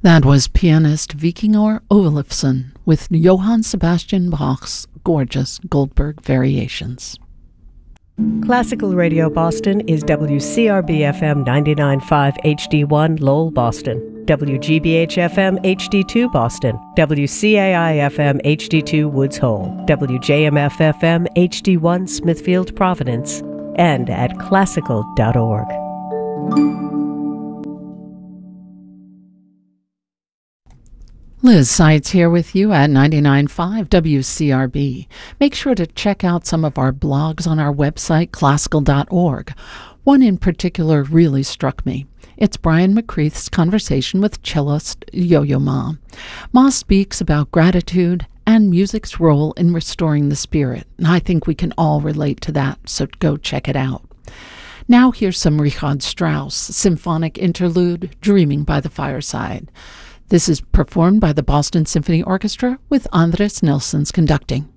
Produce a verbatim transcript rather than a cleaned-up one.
That was pianist Vikingur Olafsson with Johann Sebastian Bach's gorgeous Goldberg Variations. Classical Radio Boston is W C R B F M ninety-nine point five H D one Lowell, Boston, W G B H F M H D two Boston, W C A I F M H D two Woods Hole, W J M F F M H D one Smithfield, Providence, and at classical dot org. Liz Seitz here with you at ninety-nine point five W C R B. Make sure to check out some of our blogs on our website, classical dot org. One in particular really struck me. It's Brian McCreath's conversation with cellist Yo-Yo Ma. Ma speaks about gratitude and music's role in restoring the spirit, and I think we can all relate to that, so go check it out. Now here's some Richard Strauss symphonic interlude, Dreaming by the Fireside. This is performed by the Boston Symphony Orchestra with Andres Nelsons conducting.